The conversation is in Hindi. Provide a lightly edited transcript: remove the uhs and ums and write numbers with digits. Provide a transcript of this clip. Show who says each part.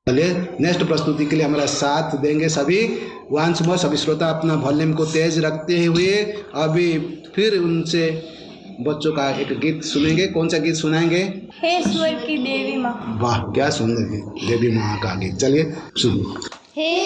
Speaker 1: चलिए नेक्स्ट प्रस्तुति के लिए हमारा साथ देंगे सभी। वंस मोर सभी श्रोता अपना वॉल्यूम को तेज रखते हुए अभी फिर उनसे बच्चों का एक गीत सुनेंगे। कौन सा गीत सुनाएंगे?
Speaker 2: हे स्वर की देवी माँ।
Speaker 1: वाह क्या सुंदर गीत, देवी माँ का गीत। चलिए सुनिए।
Speaker 2: हे